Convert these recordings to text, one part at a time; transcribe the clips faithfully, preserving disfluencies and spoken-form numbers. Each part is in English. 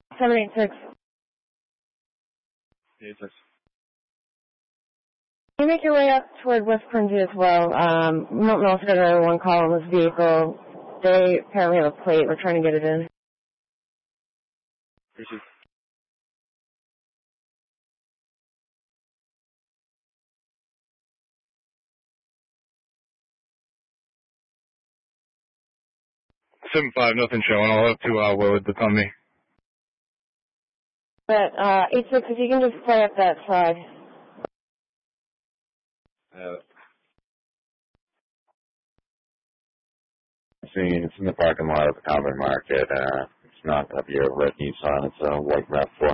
seven eight six. eight six. You make your way up toward West Quincy as well. Um, we don't know if there's another one call on this vehicle. They apparently have a plate. We're trying to get it in. Appreciate seven five, nothing showing. I'll have to uh, Willard to come me. But, uh, eight six, if you can just play up that slide. Uh, See, it's in the parking lot of the Common Market. Uh, it's not up your red Nissan. It's a white RAV four.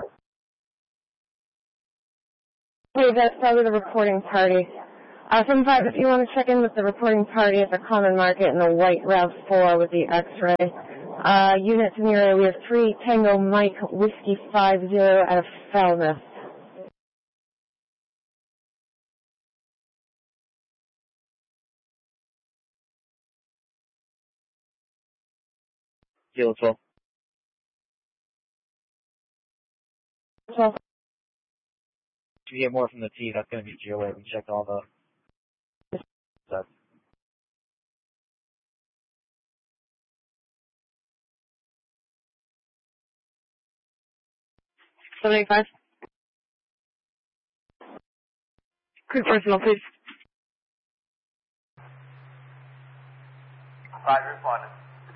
Hey, that's probably the reporting party. Uh, seven five, if you want to check in with the reporting party at the Common Market in the white RAV four with the X-ray. Uh, units in the area, we have three Tango Mike Whiskey five zero out of Falmouth. Kilo twelve. twelve. If you get more from the T, that's going to be G O A. We checked all the stuff. seven eight five. Quick personal, please. Five responded.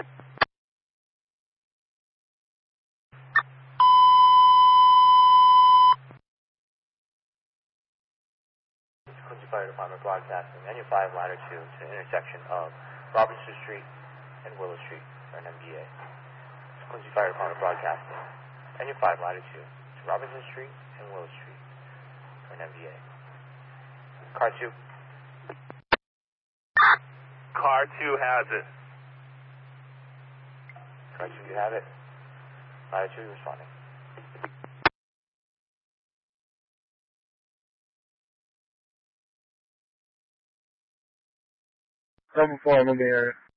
Quincy Fire Department broadcasting. N U five ladder two to the intersection of Robinson Street and Willow Street for an M D A. Quincy Fire Department broadcasting. N U five ladder two to Robinson Street and Willow Street for an M D A. Car two. Car two has it. Car two, you have it. Ladder two responding. seven four, I'm in the area.